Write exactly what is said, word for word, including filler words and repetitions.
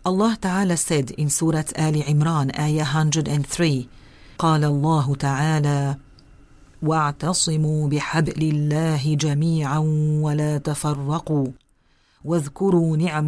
Allah Ta'ala said in Surah Ali Imran, Ayah one hundred three, قال الله تعالى واعتصموا بحبل الله جميعا ولا تفرقوا واذكروا نعمة